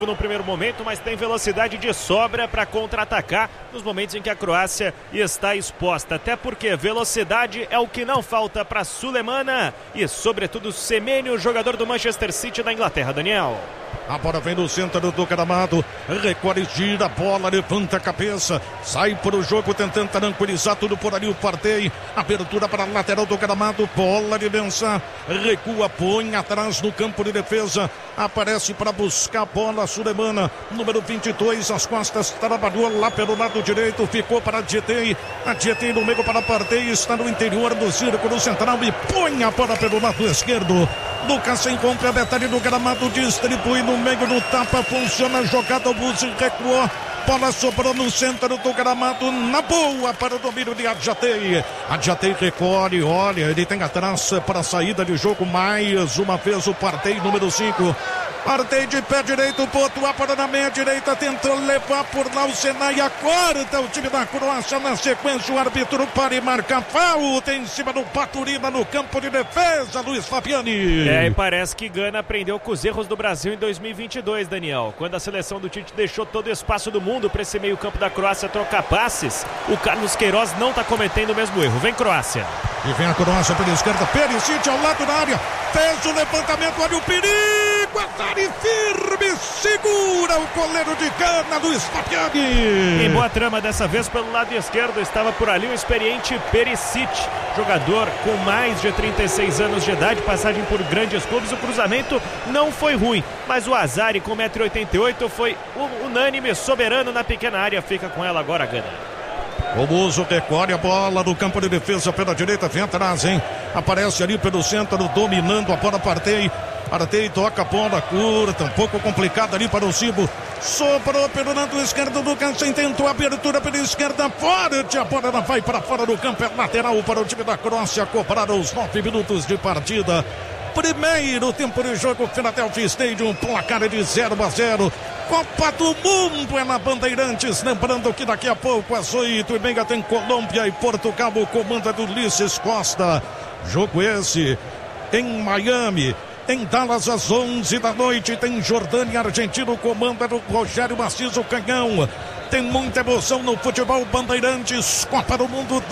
no primeiro momento, mas tem velocidade de sobra para contra-atacar nos momentos em que a Croácia está exposta. Até porque velocidade é o que não falta para Sulemana e, sobretudo, Semenyo, jogador do Manchester City da Inglaterra. Daniel. A bola vem no centro do gramado, recolhe, gira a bola, levanta a cabeça, sai para o jogo tentando tranquilizar tudo por ali o Partey. Abertura para a lateral do gramado, bola de Mensah, recua, põe atrás no campo de defesa, aparece para buscar a bola Sulemana, número 22, as costas, trabalhou lá pelo lado direito, ficou para Djetei, a Djetei no meio para Partey, está no interior do círculo central e põe a bola pelo lado esquerdo. Lucas se encontra a metade do gramado, distribui no meio do tapa, funciona a jogada, o Buzi recuou, bola sobrou no centro do gramado, na boa para o domínio de Adjatei. Adjatei recolhe, olha, ele tem atrás para a saída de jogo, mais uma vez o Partey, número 5. Partey de pé direito, botou a bola na meia direita, tentou levar por lá o Senai, corta o time da Croácia, na sequência o árbitro para e marca falta em cima do Paturina no campo de defesa, Luiz Fabiani. E parece que Gana aprendeu com os erros do Brasil em 2022, Daniel, quando a seleção do Tite deixou todo o espaço do mundo para esse meio campo da Croácia trocar passes. O Carlos Queiroz não está cometendo o mesmo erro. Vem Croácia. E vem a Croácia pela esquerda, Perisic ao lado da área, fez o levantamento, olha o perigo, Azari firme, segura o goleiro de Gana, Luiz Fabiani. Em boa trama dessa vez pelo lado esquerdo, estava por ali o experiente Perisic, jogador com mais de 36 anos de idade, passagem por grandes clubes. O cruzamento não foi ruim, mas o Azari com 1,88 m foi unânime, soberano na pequena área, fica com ela agora Gana. O Muso recolhe a bola no campo de defesa pela direita, vem atrás, hein? Aparece ali pelo centro, dominando a bola, Partey. Partey toca a bola curta, um pouco complicada ali para o Cibo. Sobrou pelo lado esquerdo do Cancem, tentou a abertura pela esquerda, forte, a bola vai para fora do campo, é lateral para o time da Croácia, cobraram os 9 minutos de partida. Primeiro tempo de jogo, Philadelphia Stadium, placar de 0-0. Copa do Mundo é na Bandeirantes, lembrando que daqui a pouco às 8h30 tem Colômbia e Portugal, o comando do Ulisses Costa. Jogo esse em Miami. Em Dallas às 11 da noite tem Jordânia e Argentina, o comando é do Rogério Macizo Canhão. Tem muita emoção no futebol Bandeirantes, Copa do Mundo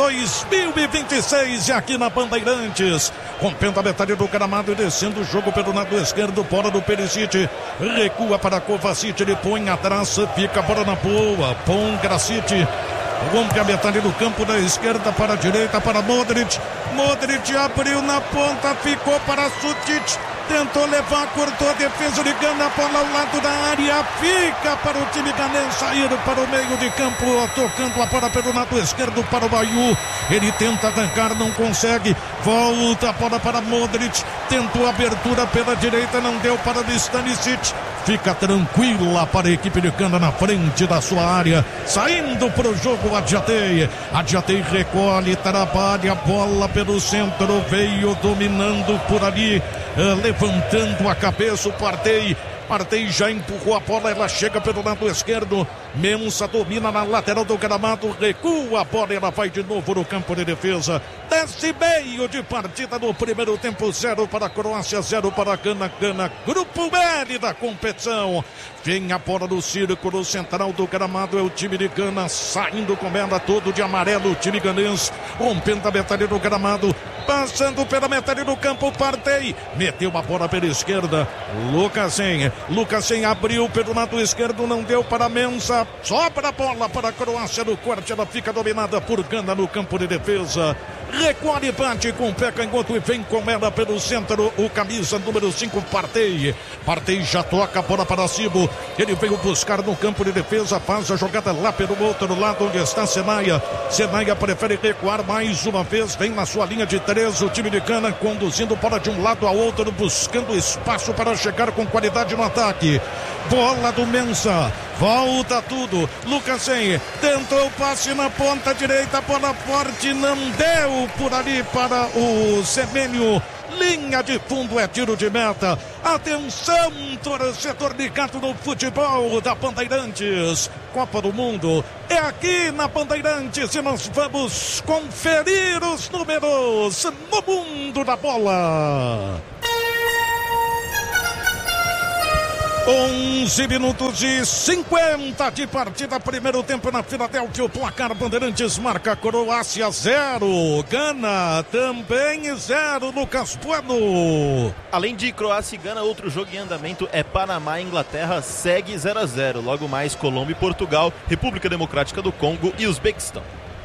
2026 e aqui na Bandeirantes. Rompendo a metade do gramado e descendo o jogo pelo lado esquerdo, bola do Perisic, recua para Kovacic, ele põe atrás, fica a bola na boa, põe Gracic. Rompe a metade do campo da esquerda para a direita para Modric. Modric abriu na ponta, ficou para Sutic. Tentou levar, cortou a defesa de Gana, bola ao lado da área, fica para o time ganense sair para o meio de campo, tocando a bola pelo lado esquerdo para o Bayu. Ele tenta arrancar, não consegue, volta a bola para Modric, tentou a abertura pela direita, não deu para Stanisic. Fica tranquila para a equipe de Gana na frente da sua área, saindo para o jogo Adjatei. Adjatei recolhe, trabalha a bola pelo centro, veio dominando por ali, levantando a cabeça o Partey. Partey já empurrou a bola, ela chega pelo lado esquerdo. Mensah domina na lateral do gramado, recua a bola, ela vai de novo no campo de defesa. 10:30 de partida no primeiro tempo, 0 para a Croácia, 0 para a Gana. Gana, grupo L da competição. Vem a bola no círculo central do gramado, é o time de Gana saindo com ela todo de amarelo, o time ganense, rompendo a metade do gramado, passando pela metade do campo, Partey meteu a bola pela esquerda, Lukasen abriu pelo lado esquerdo, não deu para Mensah, sobra a bola para a Croácia no corte, ela fica dominada por Gana no campo de defesa. Recolhe, bate com o pé canhoto e vem com ela pelo centro, o camisa número 5, Partey. Partey já toca a bola para Cibo, ele veio buscar no campo de defesa, faz a jogada lá pelo outro lado onde está Senaia. Senaia prefere recuar mais uma vez, vem na sua linha de 3, o time de Gana conduzindo bola de um lado ao outro, buscando espaço para chegar com qualidade no ataque. Bola do Mensah, volta tudo, Lukasen tentou o passe na ponta direita, bola forte, não deu por ali para o Semenyo. Linha de fundo, é tiro de meta. Atenção, torcedor ligado no futebol da Bandeirantes. Copa do Mundo é aqui na Bandeirantes e nós vamos conferir os números no mundo da bola. 11 minutos e 50 de partida, primeiro tempo na Filadélfia, o placar Bandeirantes marca Croácia 0, Gana também 0, Lucas Bueno. Além de Croácia e Gana, outro jogo em andamento é Panamá e Inglaterra, segue 0-0, logo mais Colômbia e Portugal, República Democrática do Congo e Uzbequistão.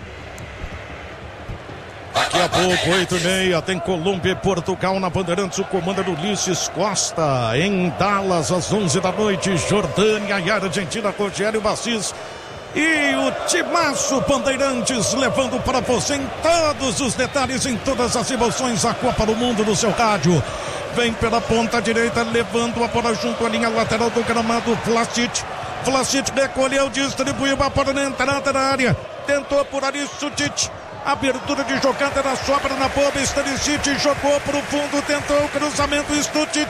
Daqui a pouco, 8h30, tem Colômbia e Portugal na Bandeirantes, o comando é do Ulisses Costa. Em Dallas, às 11 da noite, Jordânia e Argentina, Rogério Bassis. E o timaço Bandeirantes levando para você em todos os detalhes, em todas as emoções, a Copa do Mundo no seu rádio. Vem pela ponta direita, levando a bola junto à linha lateral do gramado, Vlasic recolheu, distribuiu a bola na entrada da área. Tentou por ali, Sutic. Abertura de jogada na sobra na boa, Stanisic jogou para o fundo, tentou o cruzamento, Stutic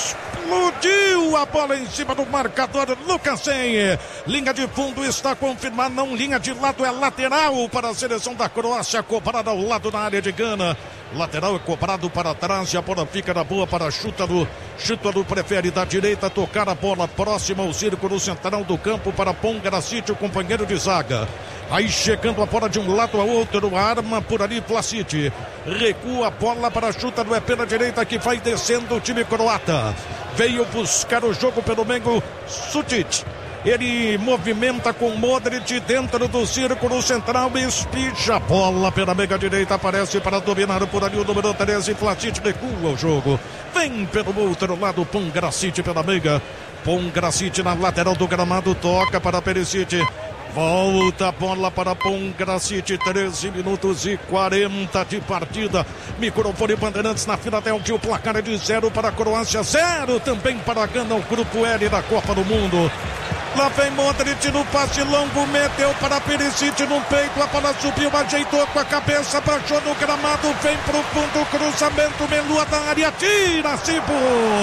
explodiu a bola em cima do marcador, Lukasen. Linha de fundo está confirmada, não linha de lado, é lateral para a seleção da Croácia, cobrada ao lado da área de Gana. Lateral é cobrado para trás e a bola fica na boa para Chútaro. Chútaro prefere da direita tocar a bola próxima ao círculo central do campo para Pongracic, o companheiro de zaga. Aí chegando a bola de um lado ao outro, arma por ali Vlasic. Recua a bola para Chútaro, é pela direita que vai descendo o time croata. Veio buscar o jogo pelo meio, Sutic. Ele movimenta com Modric dentro do círculo central, espicha a bola pela meia direita, aparece para dominar por ali o número 13, Vlasic recua o jogo. Vem pelo outro lado, Pongracic pela meia. Pongracic na lateral do gramado, toca para Perisic. Volta a bola para Pongracic, 13 minutos e 40 de partida. Microfone Bandeirantes na Filadélfia, o placar é de 0 para a Croácia, 0 também para a Gana, o grupo L da Copa do Mundo. Lá vem Modric no passe longo, meteu para Perisic no peito, a bola subiu, ajeitou com a cabeça, baixou no gramado, vem pro fundo, cruzamento, Melua da área, tira Cibo.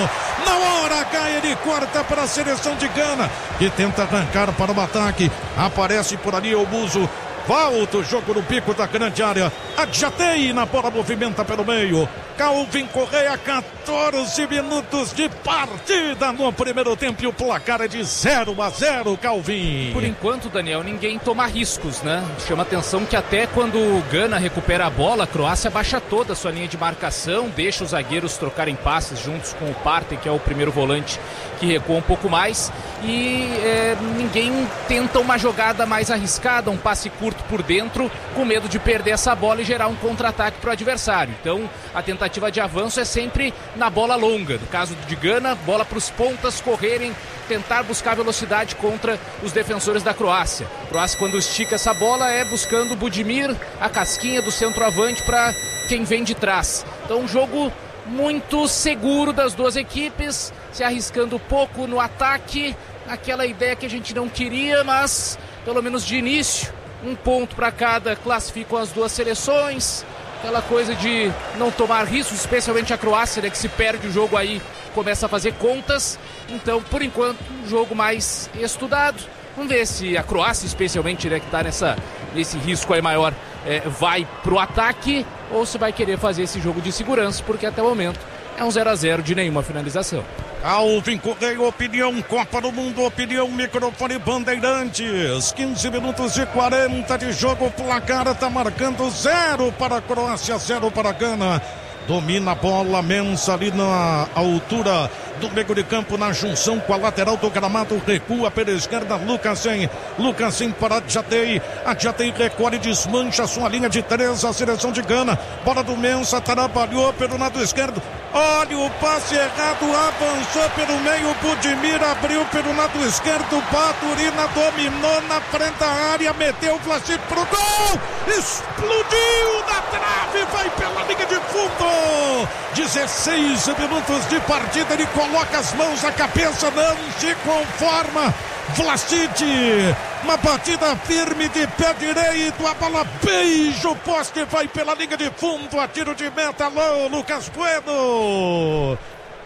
Na hora cai, ele corta para a seleção de Gana, que tenta arrancar para o ataque, aparece por ali o Buzo. Volta o jogo no pico da grande área. Adjatei na bola, movimenta pelo meio. Calvin Correa, 14 minutos de partida no primeiro tempo. E o placar é de 0-0, Calvin. Por enquanto, Daniel, ninguém toma riscos, né? Chama atenção que até quando o Gana recupera a bola, a Croácia baixa toda a sua linha de marcação, deixa os zagueiros trocarem passes juntos com o Partey, que é o primeiro volante que recua um pouco mais. E ninguém tenta uma jogada mais arriscada, um passe curto por dentro, com medo de perder essa bola e gerar um contra-ataque para o adversário. Então a tentativa de avanço é sempre na bola longa. No caso de Gana, bola para os pontas correrem, tentar buscar velocidade contra os defensores da Croácia. A Croácia, quando estica essa bola, é buscando o Budimir, a casquinha do centroavante para quem vem de trás. Então um jogo muito seguro das duas equipes, se arriscando pouco no ataque, aquela ideia que a gente não queria, mas pelo menos de início, um ponto para cada, classificam as duas seleções, aquela coisa de não tomar riscos, especialmente a Croácia, né, que se perde o jogo aí, começa a fazer contas. Então, por enquanto, um jogo mais estudado. Vamos ver se a Croácia, especialmente, né, que está nesse risco aí maior, vai pro ataque ou se vai querer fazer esse jogo de segurança, porque até o momento é um 0-0 de nenhuma finalização. Calvin Correia, opinião Copa do Mundo, opinião Microfone Bandeirantes, 15 minutos e 40 de jogo, o placar está marcando 0 para a Croácia, 0 para a Gana. Domina a bola, Mensa ali na altura do meio de campo, na junção com a lateral do gramado, recua pela esquerda, Lukasen para Adjatei, Adjatei recolhe, desmancha sua linha de 3, a seleção de Gana, bola do Mensa, trabalhou pelo lado esquerdo, olha o passe errado, avançou pelo meio, Budimir abriu pelo lado esquerdo, Baturina dominou na frente da área, meteu o Vlasic pro gol, explodiu na trave, vai pela linha de fundo. 16 minutos de partida, ele coloca as mãos na cabeça, não se conforma. Vlasic, uma batida firme de pé direito, a bola beija o poste, vai pela linha de fundo, a tiro de meta, alô, Lucas Bueno.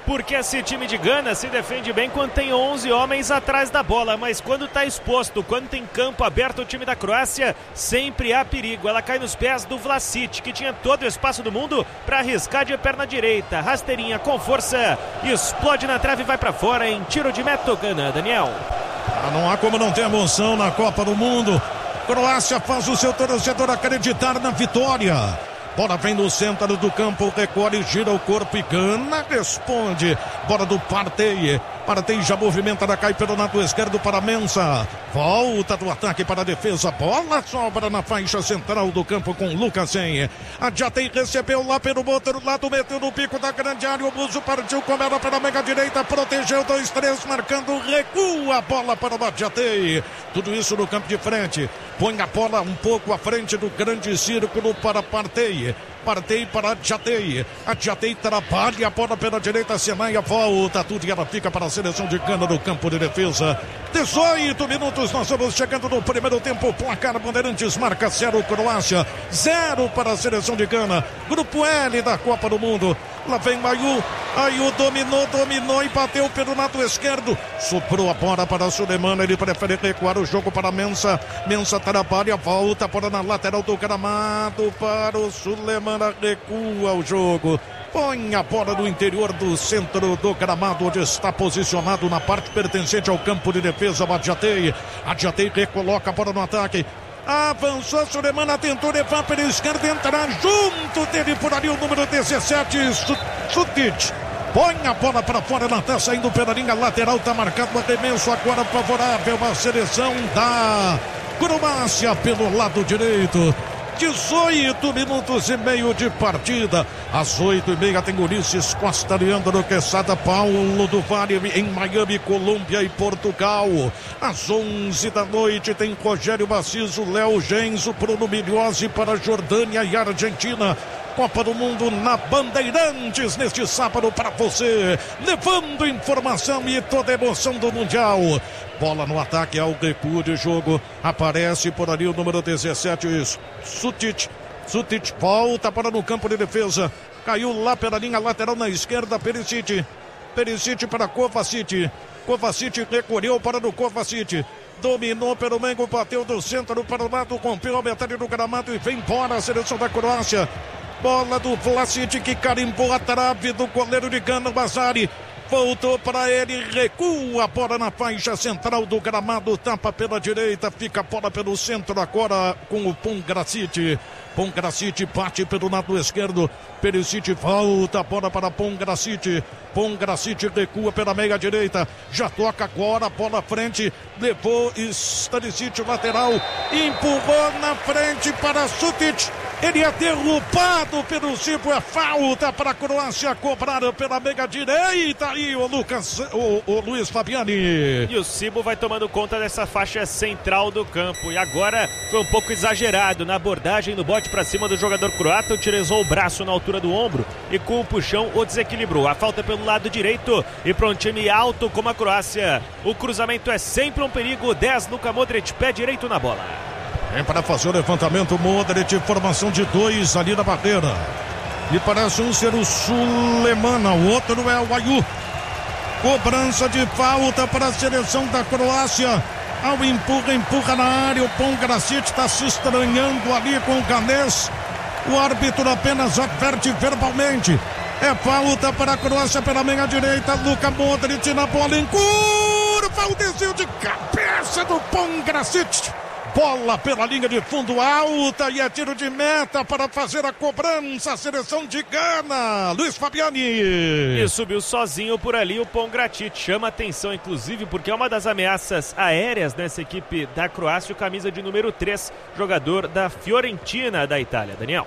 porque esse time de Gana se defende bem quando tem 11 homens atrás da bola, mas quando está exposto, quando tem campo aberto, o time da Croácia sempre há perigo. Ela cai nos pés do Vlasic, que tinha todo o espaço do mundo para arriscar de perna direita, rasteirinha com força, explode na trave e vai para fora em tiro de meta. Gana, Daniel. Não há como não ter emoção na Copa do Mundo. Croácia faz o seu torcedor acreditar na vitória. Bola vem no centro do campo, recolhe, gira o corpo e Gana responde. Bola do Partey. Partey já movimenta, cai pelo lado esquerdo para Mensah. Volta do ataque para a defesa. Bola sobra na faixa central do campo com Lukasen. A Jatei recebeu lá pelo outro lado, meteu no pico da grande área. O Buzo partiu com ela pela mega direita, protegeu 2-3, marcando, recua a bola para o Jatei. Tudo isso no campo de frente. Põe a bola um pouco à frente do grande círculo para Partey. Partey para Jatei. A Jatei trabalha a bola pela direita, Senaia volta tudo e ela fica para a seleção de Gana no campo de defesa. 18 minutos, nós vamos chegando no primeiro tempo. Placar Bandeirantes marca 0 Croácia, 0 para a seleção de Gana. Grupo L da Copa do Mundo. Lá vem Mayu. Ayu dominou e bateu pelo lado esquerdo. Soprou a bola para Suleiman. Ele prefere recuar o jogo para Mensah. Mensah trabalha, volta para na lateral do gramado para o Suleiman. Recua o jogo. Põe a bola no interior do centro do gramado, onde está posicionado na parte pertencente ao campo de defesa. A Jatei recoloca a bola no ataque. Avançou, Suleiman tentou levar pela esquerda, entrar junto dele por ali o número 17, Sutic. Põe a bola para fora, ela está saindo pela linha lateral, está marcado o arremesso agora favorável à seleção da Croácia pelo lado direito. 18 minutos e meio de partida. Às 8h30 tem Ulisses Costa, Leandro Quesada, Paulo do Vale em Miami, Colômbia e Portugal. Às 11 da noite tem Rogério Macizo, Léo Genso, Bruno Migliosi para Jordânia e Argentina. Copa do Mundo na Bandeirantes neste sábado para você, levando informação e toda a emoção do Mundial. Bola no ataque, ao recuo de jogo, aparece por ali o número 17, Sutic, volta para no campo de defesa, caiu lá pela linha lateral na esquerda, Perisic para Kovacic recolheu para no Kovacic, dominou pelo meio, bateu do centro para o lado, rompeu a metade do gramado e vem embora a seleção da Croácia. Bola do Vlasic que carimbou a trave do goleiro de Gana, Bazari. Voltou para ele, recua a bola na faixa central do gramado, tapa pela direita, fica a bola pelo centro agora com o Pongracic. Pongracic bate pelo lado esquerdo, Perisic volta a bola para Pongracic. Pongracic recua pela meia direita, já toca agora a bola à frente, levou Stanisic lateral, empurrou na frente para Sutic. Ele é derrubado pelo Cibo, é falta para a Croácia, cobrada pela meia direita. Aí o Luiz Fabiani. E o Cibo vai tomando conta dessa faixa central do campo. E agora foi um pouco exagerado na abordagem no bote para cima do jogador croata. Utilizou o braço na altura do ombro e com o puxão o desequilibrou. A falta pelo lado direito e para um time alto como a Croácia, o cruzamento é sempre um perigo. 10, Luka Modric, pé direito na bola. Vem para fazer o levantamento, Modric, formação de 2 ali na barreira. E parece um ser o Suleiman, o outro é o Ayu. Cobrança de falta para a seleção da Croácia. Ao empurra na área, o Pongracic está se estranhando ali com o Ganés. O árbitro apenas adverte verbalmente. É falta para a Croácia pela meia direita. Luka Modric na bola em curva. O desvio de cabeça do Pongracic. Bola pela linha de fundo alta e é tiro de meta para fazer a cobrança. A seleção de Gana, Luiz Fabiani. E subiu sozinho por ali o Pongracic. Chama atenção, inclusive, porque é uma das ameaças aéreas nessa equipe da Croácia. O camisa de número 3, jogador da Fiorentina da Itália. Daniel.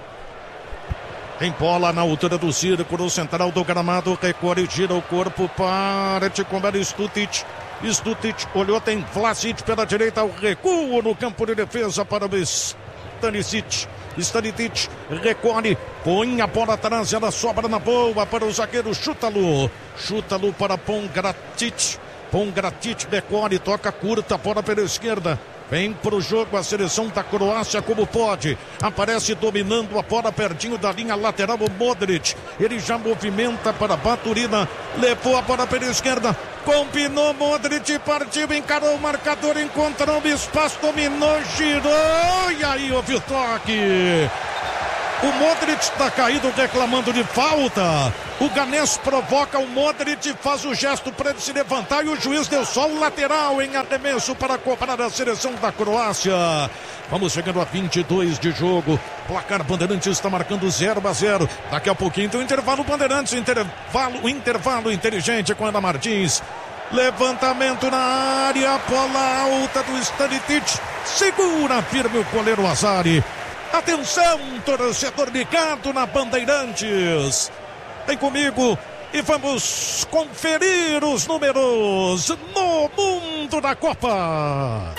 Tem bola na altura do círculo central do gramado. Recolhe, gira o corpo para Tikombel Stutic. Stutic olhou, tem Vlasic pela direita, o recuo no campo de defesa para o Stanisic. Stanisic recolhe, põe a bola atrás, ela sobra na boa para o zagueiro Chútalo para Pongracic. Pongratic decore, toca curta, bola pela esquerda. Vem pro jogo a seleção da Croácia como pode. Aparece dominando a bola pertinho da linha lateral o Modric. Ele já movimenta para a Baturina. Levou a bola pela esquerda. Combinou Modric, partiu, encarou o marcador, encontrou o espaço, dominou, girou. E aí houve o toque. O Modric está caído reclamando de falta. O Ganés provoca o Modric, faz o gesto para ele se levantar e o juiz deu só o lateral em arremesso para cobrar a seleção da Croácia. Vamos chegando a 22 de jogo. Placar Bandeirantes está marcando 0-0. Daqui a pouquinho tem o intervalo Bandeirantes. Intervalo inteligente com Ana Martins. Levantamento na área, bola alta do Stanisic. Segura firme o goleiro Azari. Atenção, torcedor ligado na Bandeirantes. Vem comigo e vamos conferir os números no mundo da Copa.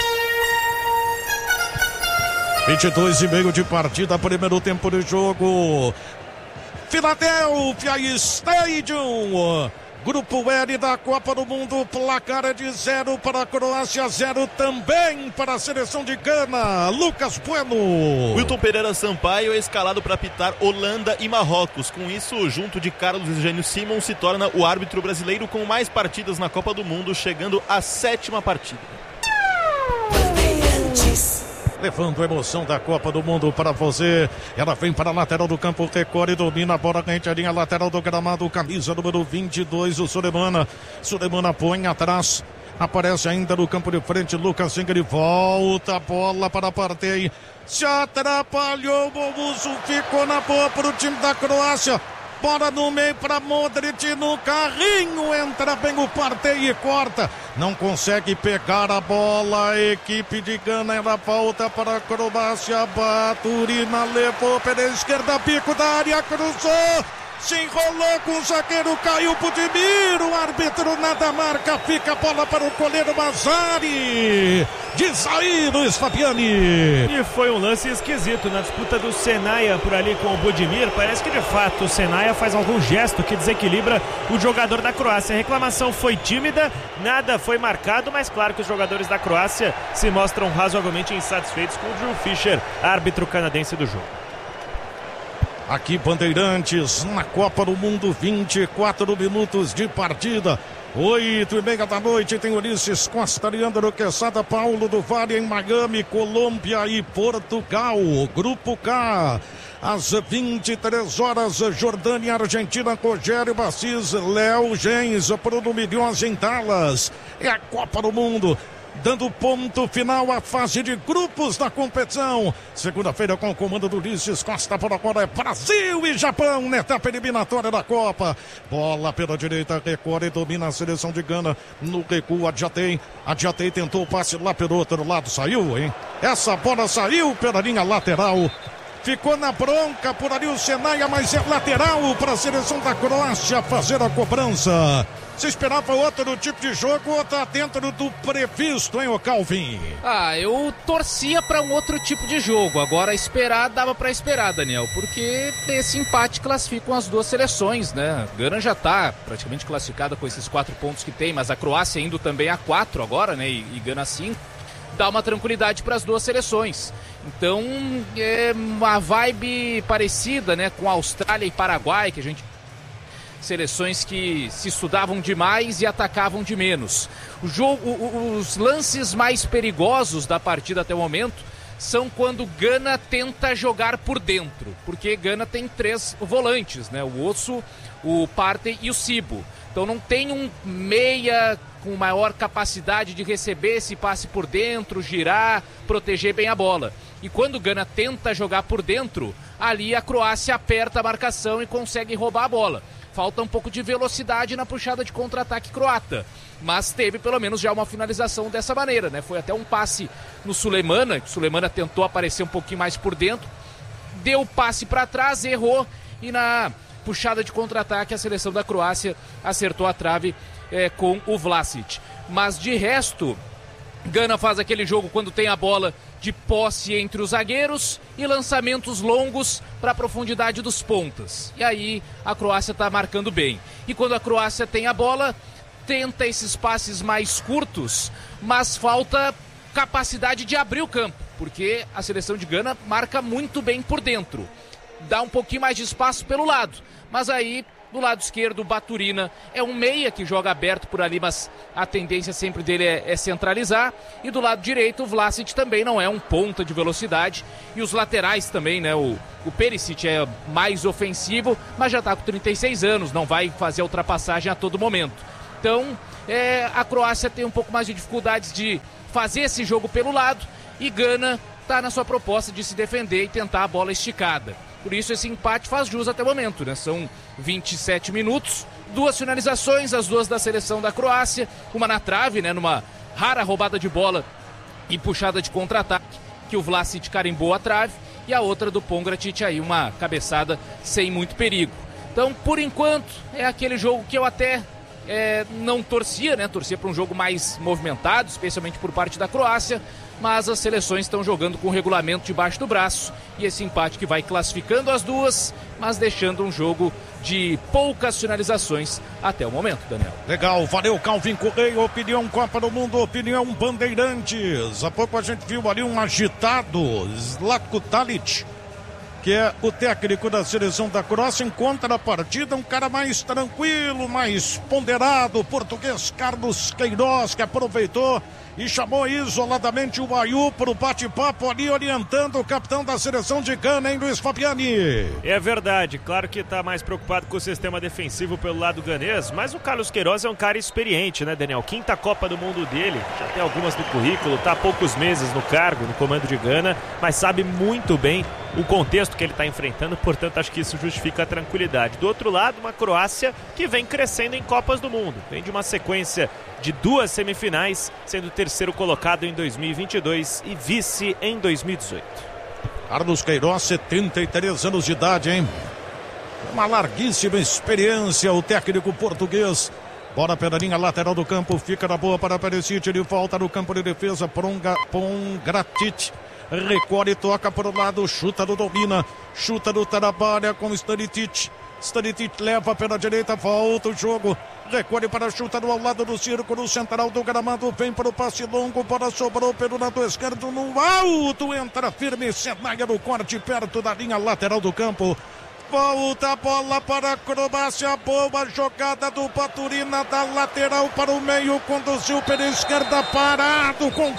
22,5 de partida, primeiro tempo de jogo. Philadelphia Stadium. Grupo L da Copa do Mundo, placar é de 0 para a Croácia, 0 também para a seleção de Gana. Lucas Bueno. Wilton Pereira Sampaio é escalado para apitar Holanda e Marrocos. Com isso, junto de Carlos Eugênio Simon, se torna o árbitro brasileiro com mais partidas na Copa do Mundo, chegando à 7ª partida. Levando a emoção da Copa do Mundo para você. Ela vem para a lateral do campo, recorre, domina a bola, rente a linha lateral do gramado, camisa número 22, o Sulemana. Sulemana põe atrás, aparece ainda no campo de frente, Lucas Engel, volta a bola para a Partey. Se atrapalhou, o Bovuso ficou na boa para o time da Croácia. Bola no meio para Modric no carrinho, entra bem o Partey e corta. Não consegue pegar a bola, a equipe de Gana, ela volta para a Croácia. Baturina levou pela esquerda, pico da área, cruzou. Se enrolou com o zagueiro, caiu pro Dimir, o árbitro nada marca, fica a bola para o goleiro Mazzari. Diz aí, Luiz Fabiani. E foi um lance esquisito na disputa do Senaia por ali com o Budimir. Parece que de fato o Senaia faz algum gesto que desequilibra o jogador da Croácia. A reclamação foi tímida, nada foi marcado, mas claro que os jogadores da Croácia se mostram razoavelmente insatisfeitos com o Drew Fisher, árbitro canadense do jogo. Aqui Bandeirantes, na Copa do Mundo, 24 minutos de partida. 8:30 da noite, tem Ulisses Costa, Leandro Quesada, Paulo do Vale em Miami, Colômbia e Portugal. Grupo K, às 23 horas, Jordânia, Argentina, Rogério Bassis, Léo Gens, Bruno Milhões em Dallas. É a Copa do Mundo, dando ponto final à fase de grupos da competição. Segunda-feira com o comando do Ulisses Costa, por agora é Brasil e Japão na etapa eliminatória da Copa. Bola pela direita, recorre e domina a seleção de Gana. No recuo, Adjatei tentou o passe lá pelo outro lado, saiu, hein? Essa bola saiu pela linha lateral. Ficou na bronca por ali o Senaia, mas é lateral para a seleção da Croácia fazer a cobrança. Você esperava outro tipo de jogo ou tá dentro do previsto, hein, ô Calvin? Eu torcia para um outro tipo de jogo. Agora esperar, dava para esperar, Daniel, porque esse empate classificam as duas seleções, né? Gana já tá praticamente classificada com esses 4 pontos que tem, mas a Croácia indo também a 4 agora, né? E Gana 5. Dá uma tranquilidade para as duas seleções. Então, é uma vibe parecida, né, com a Austrália e Paraguai, que a gente... seleções que se estudavam demais e atacavam de menos. Os lances mais perigosos da partida até o momento são quando Gana tenta jogar por dentro, porque Gana tem 3 volantes, né? O Osso, o Partey e o Sibo. Então não tem um meia com maior capacidade de receber esse passe por dentro, girar, proteger bem a bola. E quando Gana tenta jogar por dentro, ali a Croácia aperta a marcação e consegue roubar a bola. Falta um pouco de velocidade na puxada de contra-ataque croata. Mas teve pelo menos já uma finalização dessa maneira, né? Foi até um passe no Sulemana, que o Sulemana tentou aparecer um pouquinho mais por dentro, deu o passe para trás, errou, e na puxada de contra-ataque a seleção da Croácia acertou a trave com o Vlasic. Mas de resto, Gana faz aquele jogo quando tem a bola de posse entre os zagueiros e lançamentos longos para a profundidade dos pontas. E aí a Croácia está marcando bem. E quando a Croácia tem a bola, tenta esses passes mais curtos, mas falta capacidade de abrir o campo, porque a seleção de Gana marca muito bem por dentro. Dá um pouquinho mais de espaço pelo lado, mas aí do lado esquerdo o Baturina é um meia que joga aberto por ali, mas a tendência sempre dele é centralizar, e do lado direito o Vlasic também não é um ponta de velocidade, e os laterais também, né, o Perisic é mais ofensivo, mas já está com 36 anos, não vai fazer a ultrapassagem a todo momento. Então a Croácia tem um pouco mais de dificuldades de fazer esse jogo pelo lado, e Gana está na sua proposta de se defender e tentar a bola esticada. Por isso esse empate faz jus até o momento, né? São 27 minutos, 2 finalizações, as 2 da seleção da Croácia, uma na trave, né? Numa rara roubada de bola e puxada de contra-ataque, que o Vlasic carimbou a trave, e a outra do Pongracic aí, uma cabeçada sem muito perigo. Então, por enquanto, é aquele jogo que eu até não torcia, né? Torcia para um jogo mais movimentado, especialmente por parte da Croácia, mas as seleções estão jogando com o regulamento debaixo do braço, e esse empate que vai classificando as duas, mas deixando um jogo de poucas finalizações até o momento, Daniel. Legal, valeu Calvin Correia, opinião Copa do Mundo, opinião Bandeirantes. Há pouco a gente viu ali um agitado Zlatko Dalic, que é o técnico da seleção da Croácia. Encontra a partida um cara mais tranquilo, mais ponderado, o português Carlos Queiroz, que aproveitou e chamou isoladamente o Ayu para o bate-papo ali, orientando o capitão da seleção de Gana, hein, Luiz Fabiani? É verdade, claro que está mais preocupado com o sistema defensivo pelo lado ganês, mas o Carlos Queiroz é um cara experiente, né, Daniel? Quinta Copa do Mundo dele, já tem algumas no currículo, está há poucos meses no cargo, no comando de Gana, mas sabe muito bem o contexto que ele está enfrentando, portanto acho que isso justifica a tranquilidade. Do outro lado, uma Croácia que vem crescendo em Copas do Mundo, vem de uma sequência de 2 semifinais, sendo terceiro colocado em 2022 e vice em 2018. Carlos Queiroz, 73 anos de idade, hein? Uma larguíssima experiência, o técnico português. Bola pela linha lateral do campo, fica na boa para Perisic, ele volta no campo de defesa, Pongracic. Recolhe, toca para o lado, chuta do Domina, chuta do Trabalha com Stanisic. Stanisic leva pela direita, volta o jogo, recolhe para chutar ao lado do círculo central do gramado, vem para o passe longo, bola sobrou pelo lado esquerdo, no alto, entra firme, Senaia no corte, perto da linha lateral do campo. Volta a bola para a Croácia, boa jogada do Baturina da lateral para o meio, conduziu pela esquerda, parado com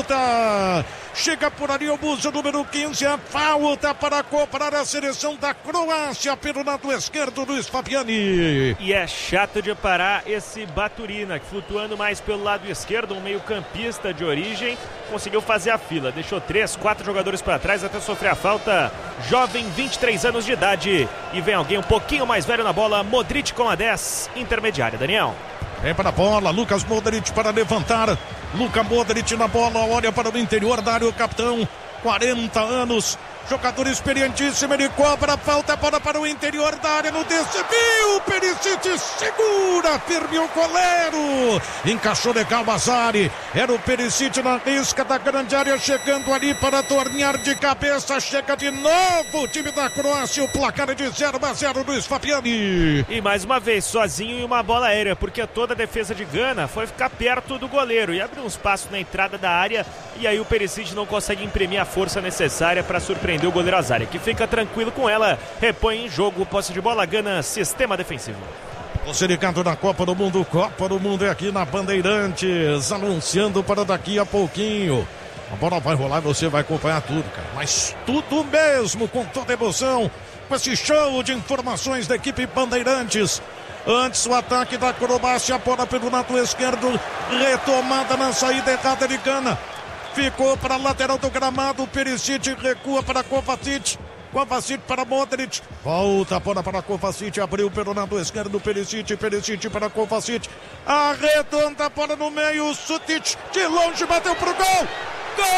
falta. Chega por ali o buzo número 15, a falta para cobrar a seleção da Croácia pelo lado esquerdo, Luiz Fabiani. E é chato de parar esse Baturina, que flutuando mais pelo lado esquerdo, um meio campista de origem, conseguiu fazer a fila, deixou 3, 4 jogadores para trás até sofrer a falta. Jovem, 23 anos de idade, e vem alguém um pouquinho mais velho na bola, Modric com a 10, intermediária, Daniel. Vem para a bola, Lucas Modric para levantar. Luka Modric na bola, olha para o interior da área, o capitão, 40 anos, jogador experientíssimo, ele cobra a falta, bola para o interior da área, no desvio, Perisic segura, firme o goleiro, encaixou legal Mazari, era o Perisic na risca da grande área, chegando ali para tornear de cabeça, chega de novo o time da Croácia, o placar é de 0-0, Luiz Fabiani. E mais uma vez, sozinho em uma bola aérea, porque toda a defesa de Gana foi ficar perto do goleiro e abriu um espaço na entrada da área, e aí o Perisic não consegue imprimir a força necessária para surpreender o goleiro Azari, que fica tranquilo com ela, repõe em jogo, posse de bola, Gana, sistema defensivo. Você ligado na Copa do Mundo é aqui na Bandeirantes, anunciando para daqui a pouquinho. A bola vai rolar, você vai acompanhar tudo, cara, mas tudo mesmo, com toda emoção, com esse show de informações da equipe Bandeirantes. Antes o ataque da Croácia, a bola pelo lado esquerdo, retomada na saída errada de Gana. Ficou para a lateral do gramado, Perisic recua para Kovacic. Kovacic para Modric. Volta a bola para Kovacic, abriu pelo lado esquerdo, Perisic para Kovacic. Arredonda a bola no meio, Sutic de longe bateu pro gol. Gol!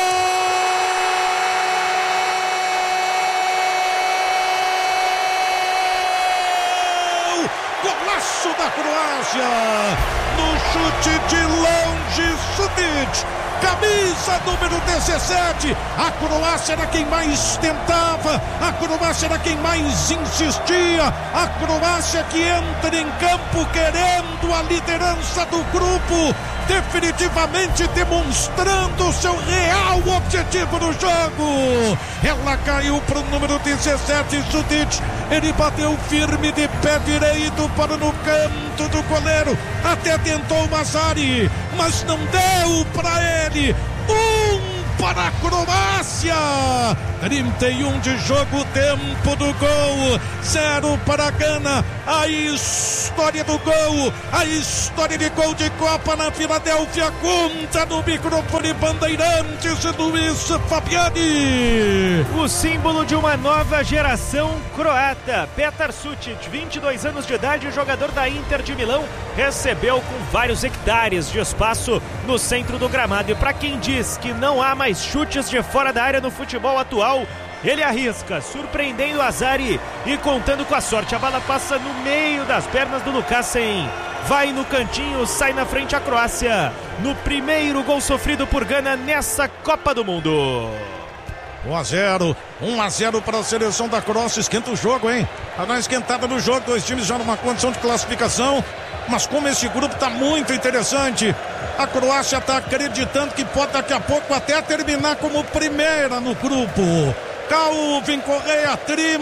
Golaço! golaço da Croácia, no chute de longe, Sutic, camisa número 17, a Croácia era quem mais tentava, a Croácia era quem mais insistia, a Croácia que entra em campo querendo a liderança do grupo, definitivamente demonstrando seu real objetivo no jogo. Ela caiu para o número 17, Sutic, ele bateu firme de pé direito para no canto do goleiro, até tentou o Mazzari, mas não deu para ele. Para a Croácia, 31 de jogo, tempo do gol, 0 para a Gana. A história do gol, a história de gol de Copa na Filadélfia, conta no microfone Bandeirantes, Luiz Fabiani. O símbolo de uma nova geração croata, Petar Sutic, 22 anos de idade, jogador da Inter de Milão, recebeu com vários hectares de espaço no centro do gramado. E para quem diz que não há mais chutes de fora da área no futebol atual, ele arrisca, surpreendendo o Azari e contando com a sorte. A bola passa no meio das pernas do Lukasen, vai no cantinho, sai na frente a Croácia, no primeiro gol sofrido por Gana nessa Copa do Mundo. 1-0 para a seleção da Croácia. Esquenta o jogo, hein? Tá na esquentada do jogo, dois times já numa condição de classificação, mas como esse grupo tá muito interessante, a Croácia tá acreditando que pode daqui a pouco até terminar como primeira no grupo. Calvin Correa,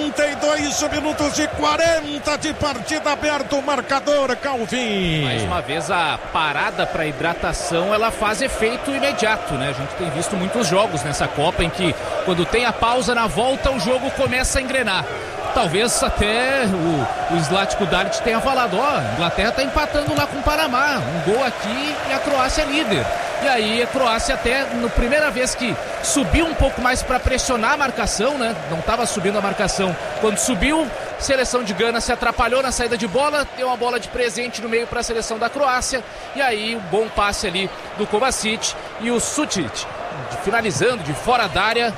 32 minutos e 40 de partida, aberto o marcador, Calvin. Mais uma vez a parada para hidratação, ela faz efeito imediato, né? A gente tem visto muitos jogos nessa Copa em que quando tem a pausa na volta o jogo começa a engrenar. Talvez até o Zlatko Dalic tenha falado, a Inglaterra está empatando lá com o Panamá, um gol aqui e a Croácia é líder. E aí a Croácia até, na primeira vez que subiu um pouco mais para pressionar a marcação, né? Não estava subindo a marcação. Quando subiu, a seleção de Gana se atrapalhou na saída de bola, deu uma bola de presente no meio para a seleção da Croácia. E aí um bom passe ali do Kovacic e o Sutic, finalizando de fora da área,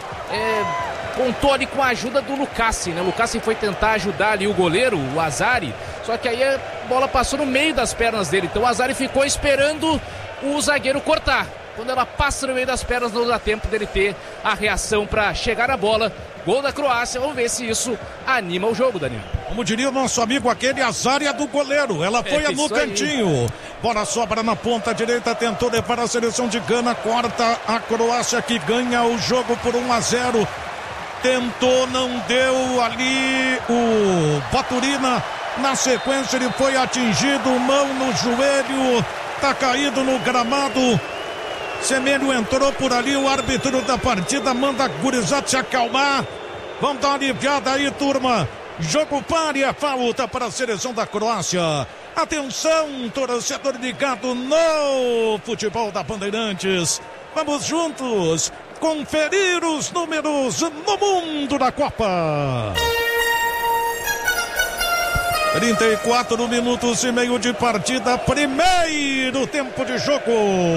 contou ali com a ajuda do Lukasen, né? O Lukasen foi tentar ajudar ali o goleiro, o Azari, só que aí a bola passou no meio das pernas dele, então o Azari ficou esperando o zagueiro cortar. Quando ela passa no meio das pernas, não dá tempo dele ter a reação para chegar na bola. Gol da Croácia, vamos ver se isso anima o jogo, Danilo. Como diria o nosso amigo aquele, Azária do goleiro, ela foi no cantinho. Bola sobra na ponta direita, tentou levar a seleção de Gana, corta a Croácia que ganha o jogo por 1-0. Tentou, não deu ali o Baturina, na sequência ele foi atingido, mão no joelho, tá caído no gramado. Semelho entrou por ali, o árbitro da partida manda a gurizada se acalmar. Vamos dar uma aliviada aí, turma. Jogo pare, a falta para a seleção da Croácia. Atenção, torcedor ligado no futebol da Bandeirantes. Vamos juntos conferir os números no mundo da Copa. 34 minutos e meio de partida, primeiro tempo de jogo.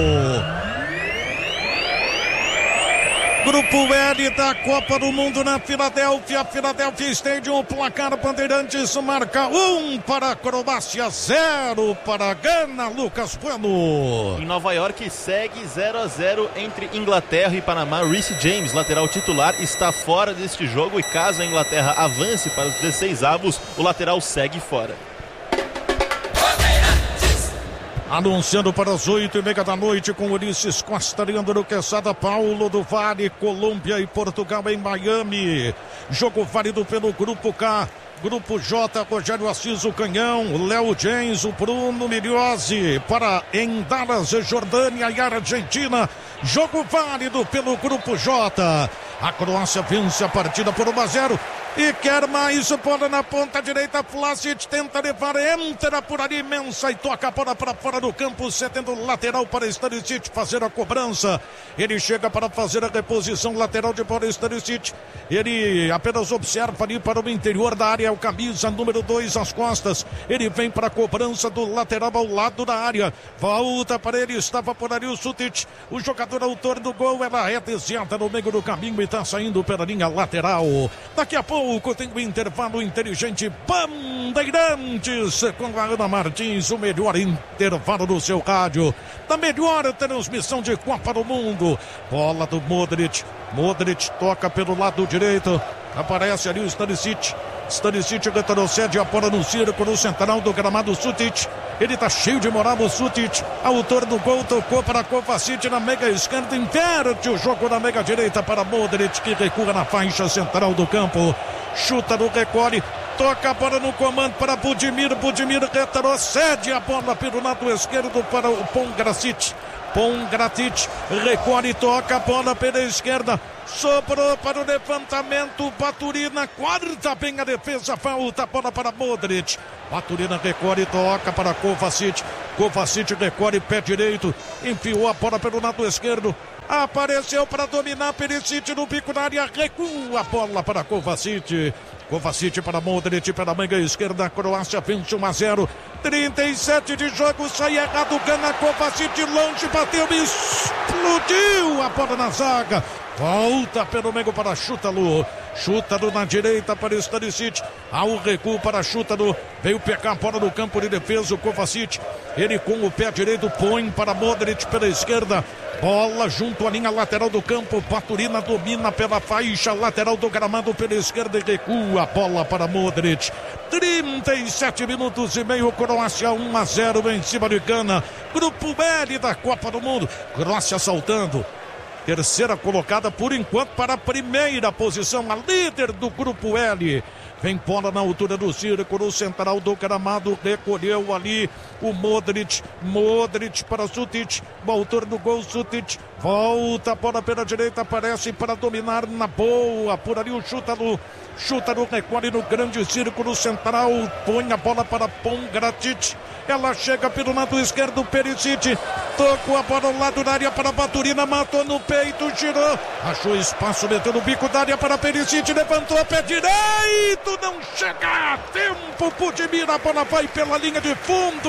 Grupo L da Copa do Mundo na Filadélfia, Philadelphia Stadium, placar Bandeirantes marca 1 para a Croácia, 0 para a Gana, Lucas Bueno. Em Nova York segue 0-0 entre Inglaterra e Panamá. Reece James, lateral titular, está fora deste jogo e caso a Inglaterra avance para os 16avos, o lateral segue fora. Anunciando para as 8:30 da noite com Ulisses Costa, Leandro Quesada, Paulo do Vale, Colômbia e Portugal em Miami. Jogo válido pelo Grupo K. Grupo J, Rogério Assis, o Canhão, Léo James, o Bruno Miliozzi, para em Dallas, Jordânia e Argentina. Jogo válido pelo Grupo J. A Croácia vence a partida por 1-0 e quer mais. Bola na ponta direita, Vlasic tenta levar, entra por ali, Mensah e toca a bola para fora do campo, cedendo lateral para Stanisic fazer a cobrança. Ele chega para fazer a reposição lateral de bola, Stanisic. Ele apenas observa ali para o interior da área, o camisa número 2 às costas. Ele vem para a cobrança do lateral ao lado da área. Volta para ele, estava por ali o Sutic, o jogador autor do gol. Ela é desviada no meio do caminho e está saindo pela linha lateral. Daqui a pouco pouco tem o intervalo inteligente Bandeirantes com a Ana Martins, o melhor intervalo do seu rádio, da melhor transmissão de Copa do Mundo. Bola do Modric, Modric toca pelo lado direito, aparece ali o Stanisic, Stanisic retrocede a bola no círculo central do gramado. Sutic, ele tá cheio de moral, o Sutic, autor do gol, tocou para Kovacic na mega esquerda, inverte o jogo na mega direita para Modric, que recua na faixa central do campo, chuta no recolhe, toca a bola no comando para Budimir, Budimir retrocede a bola pelo lado esquerdo para o Pongracic, Pongracic recolhe, toca a bola pela esquerda, sobrou para o levantamento, Baturina, quarta bem a defesa, falta a bola para Modric, Baturina recolhe, toca para Kovacic, Kovacic recolhe, pé direito, enfiou a bola pelo lado esquerdo, apareceu para dominar Perisic no bico da área, recua a bola para Kovacic, Kovacic para Modric, pela manga esquerda, a Croácia vence 1-0, 37 de jogo, sai errado, Gana, Kovacic longe, bateu, explodiu a bola na zaga, volta pelo meio para Chútalo, Chútalo na direita para Stanisic, ao recuo para Chútalo, veio pegar a bola no campo de defesa, o Kovacic, ele com o pé direito põe para Modric pela esquerda, bola junto à linha lateral do campo, Baturina domina pela faixa lateral do gramado pela esquerda e recua a bola para Modric. 37 minutos e meio, Croácia 1-0 em cima de Gana. Grupo L da Copa do Mundo. Croácia saltando. Terceira colocada por enquanto para a primeira posição, a líder do Grupo L. Vem bola na altura do círculo central do gramado, recolheu ali o Modric, Modric para Sutic, o autor do gol Sutic, volta a bola pela direita, aparece para dominar na boa, por ali o Chútalo, Chútalo recolhe no grande círculo central, põe a bola para Pongracic, ela chega pelo lado esquerdo, Perisic, tocou a bola ao lado da área para Baturina, matou no peito, girou, achou espaço, meteu no bico da área para Perisic, levantou a pé direito, não chega a tempo, Budimir, a bola vai pela linha de fundo,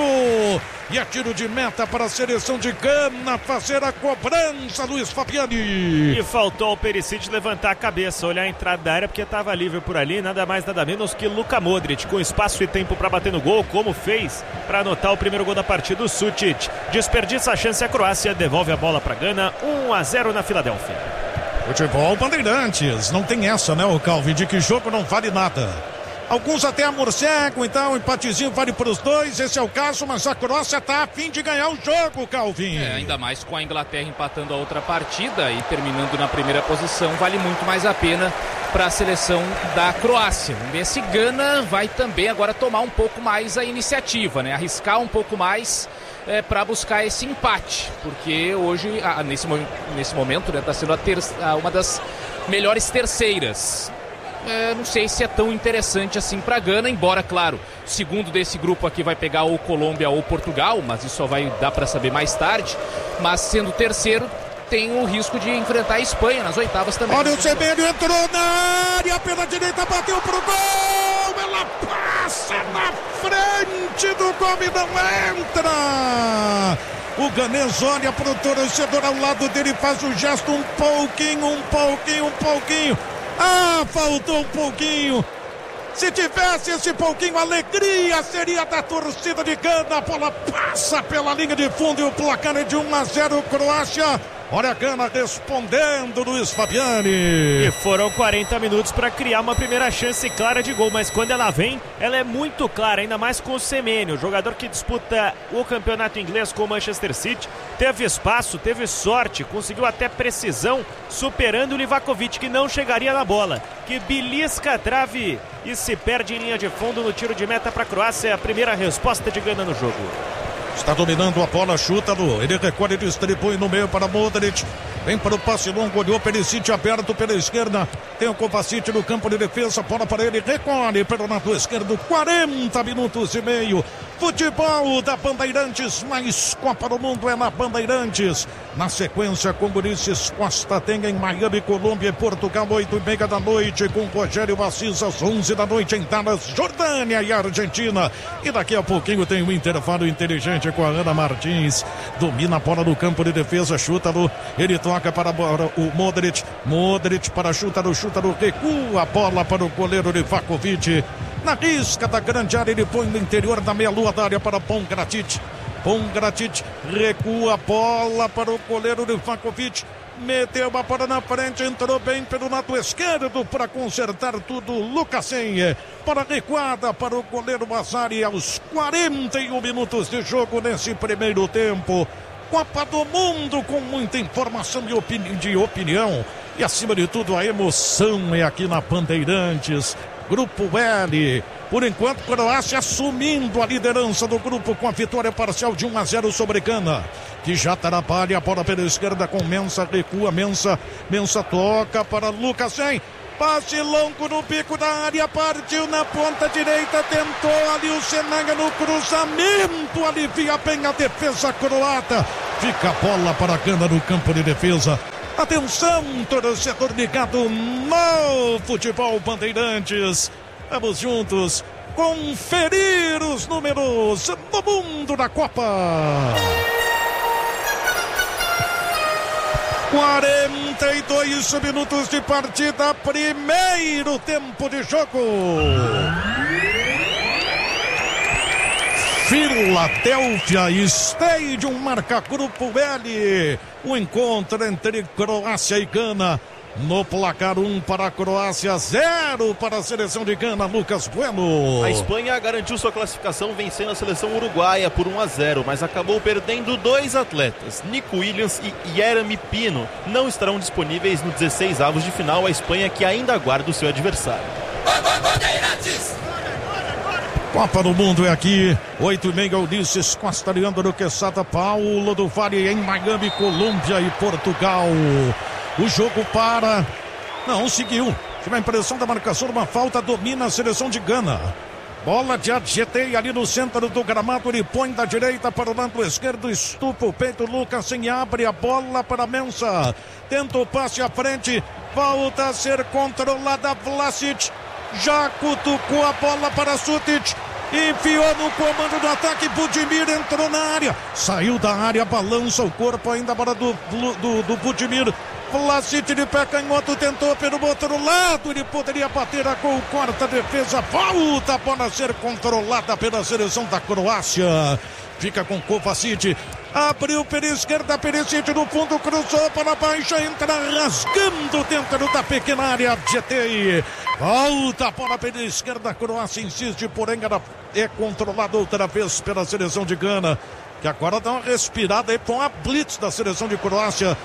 e é tiro de meta para a seleção de Gana fazer a cobrança, Luiz Fabiani. E faltou ao Perisic levantar a cabeça, olhar a entrada da área, porque estava livre por ali, nada mais nada menos que Luka Modric, com espaço e tempo para bater no gol, como fez para anotar o primeiro gol da partida. O Sutic desperdiça a chance, a Croácia devolve a bola para Gana, 1-0 na Filadélfia. Futebol Bandeirantes, não tem essa, né, o Calvin, de que jogo não vale nada. Alguns até amorcegam, então, empatezinho vale para os dois, esse é o caso, mas a Croácia está a fim de ganhar o jogo, Calvin. Ainda mais com a Inglaterra empatando a outra partida e terminando na primeira posição, vale muito mais a pena para a seleção da Croácia. Esse Gana vai também agora tomar um pouco mais a iniciativa, né? Arriscar um pouco mais para buscar esse empate, porque hoje, nesse momento, está sendo uma das melhores terceiras. Não sei se é tão interessante assim para Gana, embora, claro, o segundo desse grupo aqui vai pegar ou Colômbia ou Portugal, mas isso só vai dar para saber mais tarde. Mas sendo terceiro, tem o risco de enfrentar a Espanha nas oitavas também. Olha o Semedo, entrou na área pela direita, bateu pro gol, ela passa na frente do gol e não entra. O ganês olha pro torcedor ao lado dele, faz o gesto um pouquinho. Ah, faltou um pouquinho. Se tivesse esse pouquinho, alegria seria da torcida de Gana. A bola passa pela linha de fundo e o placar é de 1-0 Croácia. Olha a Gana respondendo, Luiz Fabiani. E foram 40 minutos para criar uma primeira chance clara de gol, mas quando ela vem, ela é muito clara, ainda mais com o Semenyo, o jogador que disputa o campeonato inglês com o Manchester City. Teve espaço, teve sorte, conseguiu até precisão, superando o Livakovic, que não chegaria na bola, que belisca a trave e se perde em linha de fundo no tiro de meta para a Croácia. A primeira resposta de Gana no jogo. Está dominando a bola, Chútalo, ele recolhe, distribui no meio para Modric, vem para o passe longo, olhou Perisic aberto pela esquerda, tem o Kovacic no campo de defesa, bola para ele, recolhe pelo lado esquerdo, 40 minutos e meio, Futebol da Bandeirantes, mais Copa do Mundo é na Bandeirantes. Na sequência, com Ulisses Costa, tem em Miami, Colômbia e Portugal, 8h30 da noite, com Rogério Assis, às 11 da noite em Dallas, Jordânia e Argentina. E daqui a pouquinho tem um intervalo inteligente com a Ana Martins. Domina a bola no campo de defesa, chuta-no. Ele toca para o Modric. Modric para chuta-no, recua a bola para o goleiro de Vakovic. Na risca da grande área, ele põe no interior da meia-lua da área para Pongratic. Pongratic recua a bola para o goleiro de Vakovic. Meteu a bola na frente, entrou bem pelo lado esquerdo para consertar tudo. Lucasen para recuada para o goleiro Mazzari aos 41 minutos de jogo nesse primeiro tempo. Copa do Mundo com muita informação de opinião. E acima de tudo a emoção é aqui na Bandeirantes. Grupo L, por enquanto Croácia assumindo a liderança do grupo com a vitória parcial de 1-0 sobre Gana, que já trabalha a bola pela esquerda com Mensah, recua Mensah toca para Lucasen, passe longo no bico da área, partiu na ponta direita, tentou ali o Senanga no cruzamento, alivia bem a defesa croata, fica a bola para Gana no campo de defesa. Atenção, torcedor ligado no Futebol Bandeirantes. Vamos juntos conferir os números do mundo da Copa. 42 minutos de partida, primeiro tempo de jogo. Philadelphia Stadium marca Grupo L. O encontro entre Croácia e Gana. No placar 1 para a Croácia, 0 para a seleção de Gana, Lucas Bueno. A Espanha garantiu sua classificação vencendo a seleção uruguaia por 1-0, mas acabou perdendo 2 atletas. Nico Williams e Jeremy Pino não estarão disponíveis no 16avos de final. A Espanha que ainda aguarda o seu adversário. Copa do Mundo é aqui, 8h30, Ulisses Costa, Leandro Quesada, Paulo do Vale em Miami, Colômbia e Portugal. O jogo para... Não, seguiu. Tive a impressão da marcação de uma falta, domina a seleção de Gana. Bola de AGT ali no centro do gramado, ele põe da direita para o lado esquerdo, estupa o peito, Lucasen abre a bola para Mensah. Tenta o passe à frente, volta a ser controlada, Vlasic. Já cutucou a bola para Sutic, enfiou no comando do ataque, Budimir entrou na área, saiu da área, balança o corpo ainda a bola do Budimir. Vlasic de pé canhoto, tentou pelo outro lado, ele poderia bater a gol, corta a defesa, volta a bola a ser controlada pela seleção da Croácia. Fica com Kovacic, abriu pela esquerda, Perisic no fundo, cruzou para baixo, entra rasgando dentro da pequena área, GT. Volta a bola pela esquerda, a Croácia insiste, porém ela é controlada outra vez pela seleção de Gana, que agora dá uma respirada aí com a blitz da seleção de Croácia.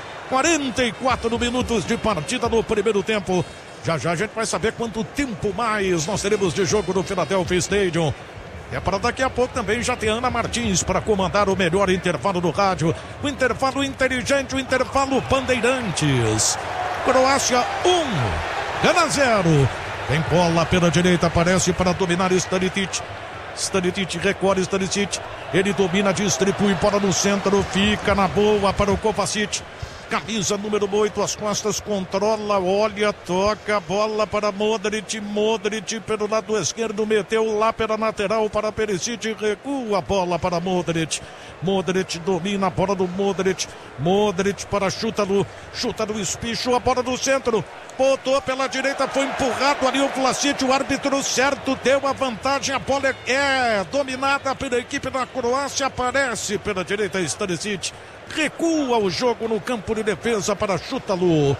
44 minutos de partida no primeiro tempo. Já já a gente vai saber quanto tempo mais nós teremos de jogo no Philadelphia Stadium. É para daqui a pouco também já tem Ana Martins para comandar o melhor intervalo do rádio. O intervalo inteligente, o intervalo Bandeirantes. Croácia 1, Gana 0. Tem bola pela direita, aparece para dominar Stanisic. Stanisic recorre, Stanisic. Ele domina, distribui bola no centro, fica na boa para o Kovacic. Camisa número 8, as costas, controla, olha, toca a bola para Modric. Modric pelo lado esquerdo, meteu lá pela lateral para Perisic, recua a bola para Modric. Modric domina a bola do Modric. Modric para chuta-no, espichou a bola do centro, botou pela direita, foi empurrado ali o Vlasic, o árbitro certo deu a vantagem, a bola é dominada pela equipe da Croácia, aparece pela direita Stanisic. Recua o jogo no campo de defesa para Chútalo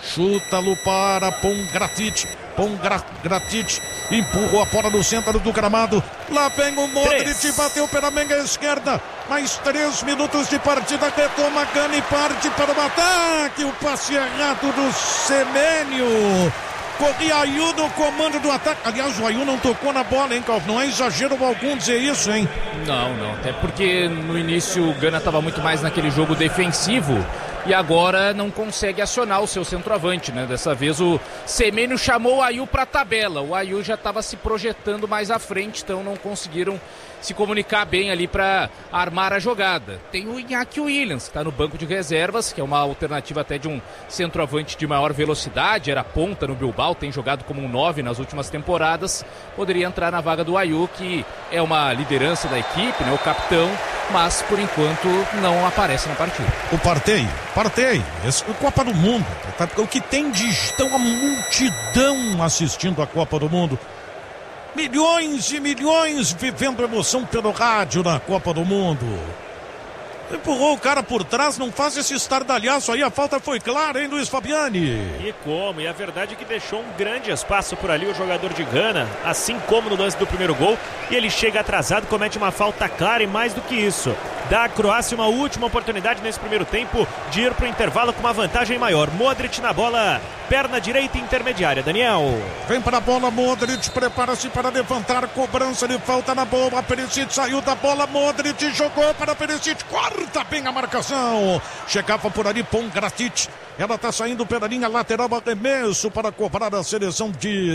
para Pongratic. Pongratic empurrou a bola no centro do gramado. Lá vem o Modric, bateu pela meia esquerda. Mais 3 minutos de partida. Retoma Gana e parte para o ataque. O passe errado do Semênio. Corria Ayu no comando do ataque. Aliás, o Ayu não tocou na bola, hein, Calvo? Não é exagero algum dizer isso, hein? Não. Até porque no início o Gana estava muito mais naquele jogo defensivo. e agora não consegue acionar o seu centroavante, né? Dessa vez o Semênio chamou o Ayu para a tabela, o Ayu já estava se projetando mais à frente, então não conseguiram se comunicar bem ali para armar a jogada. Tem o Iñaki Williams, que está no banco de reservas, que é uma alternativa até de um centroavante de maior velocidade, era ponta no Bilbao, tem jogado como um 9 nas últimas temporadas, poderia entrar na vaga do Ayu, que é uma liderança da equipe, né, o capitão, mas por enquanto não aparece na partida. O Partey, esse é a Copa do Mundo, o que tem de estão a multidão assistindo a Copa do Mundo. Milhões e milhões vivendo emoção pelo rádio na Copa do Mundo. Empurrou o cara por trás, não faz esse estardalhaço aí, a falta foi clara, hein, Luiz Fabiani? E como? E a verdade é que deixou um grande espaço por ali o jogador de Gana, assim como no lance do primeiro gol, e ele chega atrasado, comete uma falta clara e mais do que isso, dá à Croácia uma última oportunidade nesse primeiro tempo de ir para o intervalo com uma vantagem maior. Modric na bola, perna direita intermediária, Daniel. Vem para a bola, Modric prepara-se para levantar, cobrança de falta na bola, Perisic saiu da bola, Modric jogou para Perisic, corta bem a marcação, chegava por ali Pongracic, ela está saindo pela linha lateral, arremesso para cobrar a seleção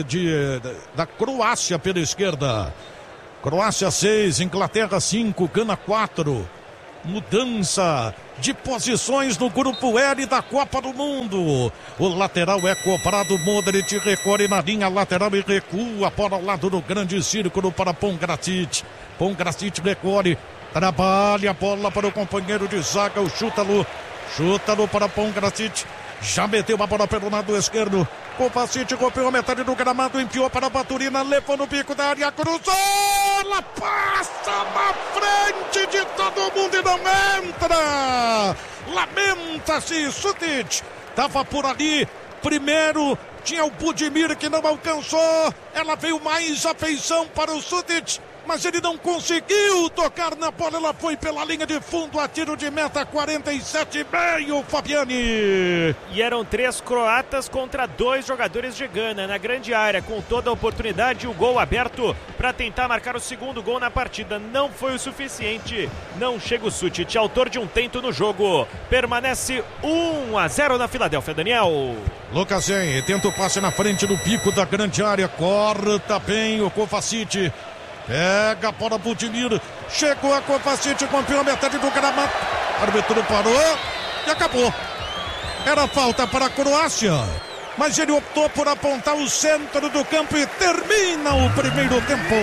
da Croácia pela esquerda. Croácia 6, Inglaterra 5, Gana 4. Mudança de posições no grupo L da Copa do Mundo. O lateral é cobrado, Modric recorre na linha lateral e recua para o lado do grande círculo para Pongracic. Pongracic recorre, trabalha a bola para o companheiro de zaga, o Chútalo para Pongracic. Já meteu a bola pelo lado esquerdo. Kovacic rompeu a metade do gramado, enfiou para a Baturina, levou no bico da área, cruzou, ela passa na frente de todo mundo e não entra. Lamenta-se, Sutic estava por ali, primeiro tinha o Budimir que não alcançou, ela veio mais afeição para o Sutic, mas ele não conseguiu tocar na bola, ela foi pela linha de fundo, a tiro de meta, 47,5, Fabiani. E eram 3 croatas contra 2 jogadores de Gana na grande área, com toda a oportunidade, o gol aberto para tentar marcar o segundo gol na partida. Não foi o suficiente, não chega o Sutic, autor de um tento no jogo. Permanece 1-0 na Filadélfia, Daniel. Lucas Henry tenta o passe na frente do pico da grande área, corta bem o Kovacic. Pega a bola, Budimir, chegou a Kovacic, rompeu a metade do gramado, o árbitro parou e acabou. Era falta para a Croácia, mas ele optou por apontar o centro do campo e termina o primeiro tempo.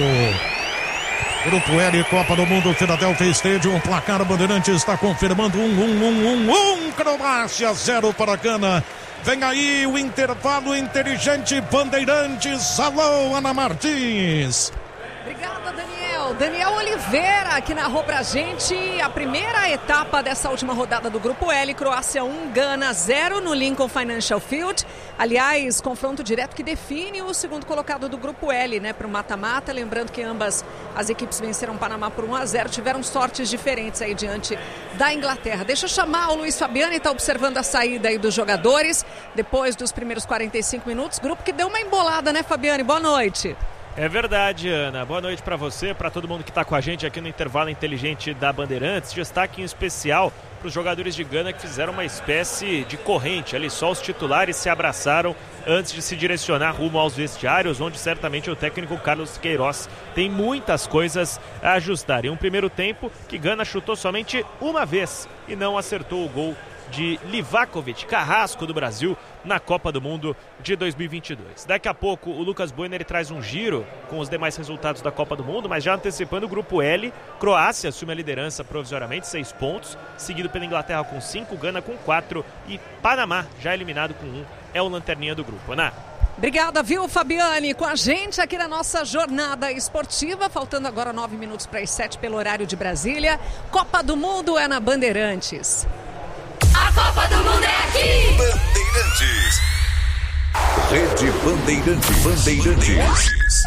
Grupo L, Copa do Mundo, Philadelphia Stadium, placar Bandeirantes está confirmando 1-1, Croácia 0 para Gana. Vem aí o intervalo inteligente, Bandeirantes. Alô, Ana Martins. Obrigada, Daniel. Daniel Oliveira aqui narrou pra gente a primeira etapa dessa última rodada do Grupo L. Croácia 1, Gana 0 no Lincoln Financial Field. Aliás, confronto direto que define o segundo colocado do Grupo L, né, para o mata-mata. Lembrando que ambas as equipes venceram o Panamá por 1-0. Tiveram sortes diferentes aí diante da Inglaterra. Deixa eu chamar o Luiz Fabiani, está observando a saída aí dos jogadores depois dos primeiros 45 minutos. Grupo que deu uma embolada, né, Fabiani? Boa noite. É verdade, Ana. Boa noite para você, para todo mundo que está com a gente aqui no intervalo inteligente da Bandeirantes. Destaque em especial para os jogadores de Gana que fizeram uma espécie de corrente. Ali só os titulares se abraçaram antes de se direcionar rumo aos vestiários, onde certamente o técnico Carlos Queiroz tem muitas coisas a ajustar. Em um primeiro tempo que Gana chutou somente uma vez e não acertou o gol de Livakovic, carrasco do Brasil na Copa do Mundo de 2022. Daqui a pouco o Lucas Boiner traz um giro com os demais resultados da Copa do Mundo, mas já antecipando o Grupo L, Croácia assume a liderança provisoriamente, 6 pontos, seguido pela Inglaterra com 5, Gana com 4 e Panamá, já eliminado com 1, é o lanterninha do grupo. Ana. Obrigada, viu, Fabiane? Com a gente aqui na nossa jornada esportiva, faltando agora 9 minutos para as 7 pelo horário de Brasília. Copa do Mundo é na Bandeirantes. A Copa do Mundo é aqui! Bandeirantes. Rede Bandeirantes.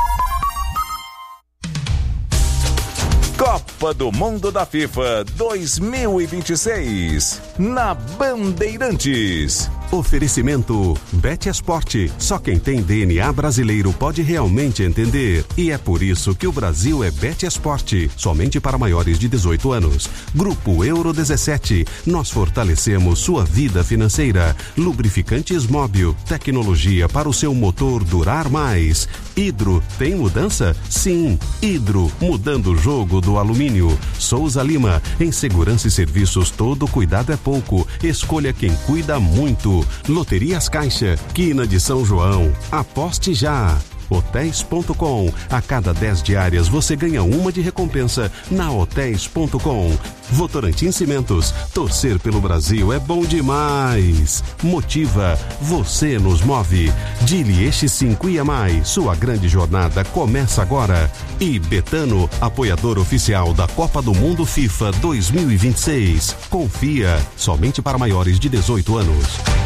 Copa do Mundo da FIFA 2026 na Bandeirantes. Oferecimento Bet Esporte. Só quem tem DNA brasileiro pode realmente entender. E é por isso que o Brasil é Bet Esporte. Somente para maiores de 18 anos. Grupo Euro 17. Nós fortalecemos sua vida financeira. Lubrificantes Móbil. Tecnologia para o seu motor durar mais. Hidro. Tem mudança? Sim. Hidro. Mudando o jogo do alumínio. Souza Lima. Em segurança e serviços, todo cuidado é pouco. Escolha quem cuida muito. Loterias Caixa, Quina de São João. Aposte já. Hotéis.com. A cada 10 diárias você ganha uma de recompensa na Hotéis.com. Votorantim Cimentos. Torcer pelo Brasil é bom demais. Motiva. Você nos move. Dili Eixo 5 IAMAI. Sua grande jornada começa agora. E Betano, apoiador oficial da Copa do Mundo FIFA 2026. Confia. Somente para maiores de 18 anos.